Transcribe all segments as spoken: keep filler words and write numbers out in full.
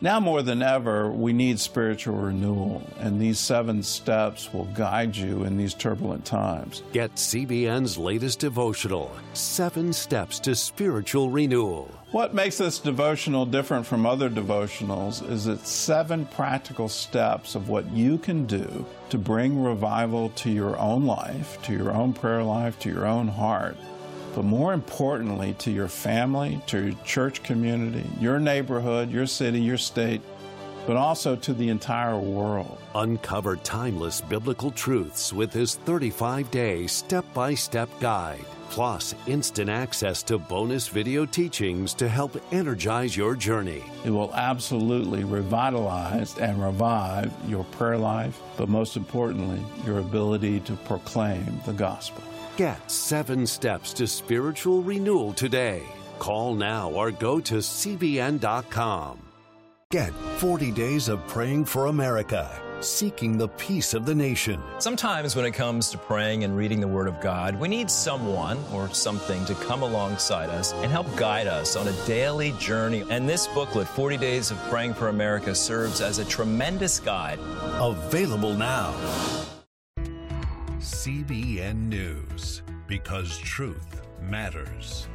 Now more than ever, we need spiritual renewal, and these seven steps will guide you in these turbulent times. Get C B N's latest devotional, Seven Steps to Spiritual Renewal. What makes this devotional different from other devotionals is it's seven practical steps of what you can do to bring revival to your own life, to your own prayer life, to your own heart, but more importantly, to your family, to your church community, your neighborhood, your city, your state, but also to the entire world. Uncover timeless biblical truths with this thirty-five day step-by-step guide, plus instant access to bonus video teachings to help energize your journey. It will absolutely revitalize and revive your prayer life, but most importantly, your ability to proclaim the gospel. Get Seven Steps to Spiritual Renewal today. Call now or go to C B N dot com. Get forty days of praying for America, seeking the peace of the nation. Sometimes when it comes to praying and reading the Word of God, we need someone or something to come alongside us and help guide us on a daily journey. And this booklet, forty days of Praying for America, serves as a tremendous guide. Available now. C B N News, because truth matters.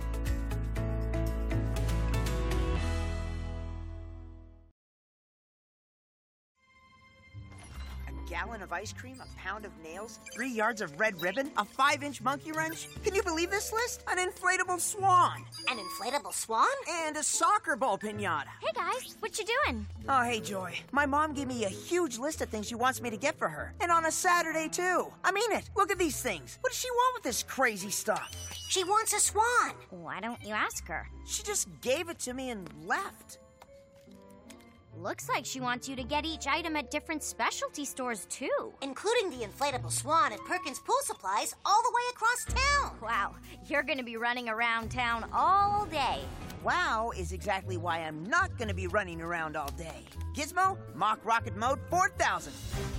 Gallon of ice cream, a pound of nails, three yards of red ribbon, a five-inch monkey wrench. Can you believe this list? An inflatable swan. An inflatable swan? And a soccer ball pinata. Hey, guys, what you doing? Oh, hey, Joy. My mom gave me a huge list of things she wants me to get for her. And on a Saturday, too. I mean it. Look at these things. What does she want with this crazy stuff? She wants a swan. Why don't you ask her? She just gave it to me and left. Looks like she wants you to get each item at different specialty stores, too. Including the inflatable swan at Perkins Pool Supplies all the way across town. Wow, you're going to be running around town all day. Wow is exactly why I'm not going to be running around all day. Gizmo, Mach Rocket Mode four thousand.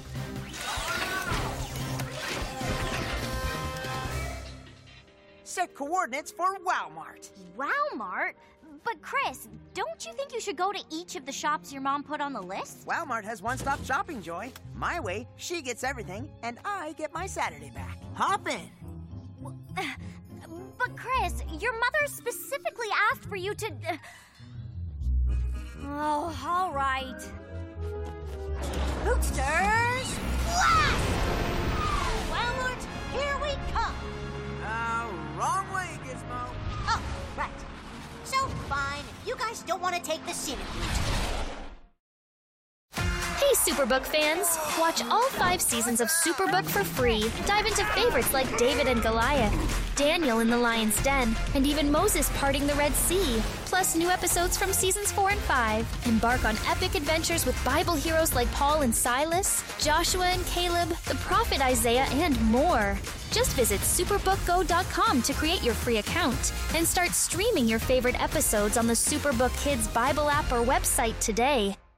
Set coordinates for Walmart. Walmart? But Chris, don't you think you should go to each of the shops your mom put on the list? Walmart has one-stop shopping, Joy. My way, she gets everything, and I get my Saturday back. Hop in. But Chris, your mother specifically asked for you to... Uh... Oh, all right. Bootsters, blast! Walmart, here we come. Uh, wrong way, Gizmo. Oh, right. So, fine, if you guys don't want to take the scenic route. Hey, Superbook fans! Watch all five seasons of Superbook for free. Dive into favorites like David and Goliath, Daniel in the Lion's Den, and even Moses parting the Red Sea. Plus new episodes from seasons four and five. Embark on epic adventures with Bible heroes like Paul and Silas, Joshua and Caleb, the prophet Isaiah, and more. Just visit superbook go dot com to create your free account and start streaming your favorite episodes on the Superbook Kids Bible app or website today.